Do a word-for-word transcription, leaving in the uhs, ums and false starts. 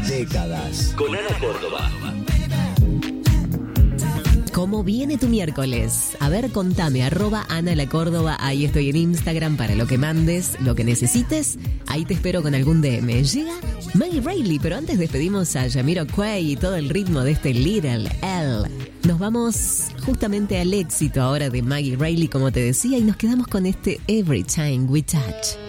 Décadas. Con Ana Córdoba. ¿Cómo viene tu miércoles? A ver, contame, arroba Ana la Córdoba, ahí estoy en Instagram para lo que mandes, lo que necesites, ahí te espero con algún D M. Llega Maggie Reilly, pero antes despedimos a Jamiroquai y todo el ritmo de este Little L. Nos vamos justamente al éxito ahora de Maggie Reilly, como te decía, y nos quedamos con este Every Time We Touch.